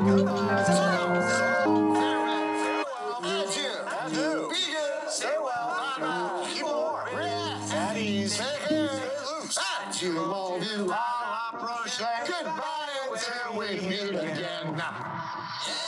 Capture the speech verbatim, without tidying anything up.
Goodbye. So, Farewell. farewell. Adieu. Adieu. Be good. Stay well. Bye-bye. Keep warm. Relax. At ease. Take care. Stay loose. Adieu, mon vieux. À la prochaine. Goodbye until we meet again.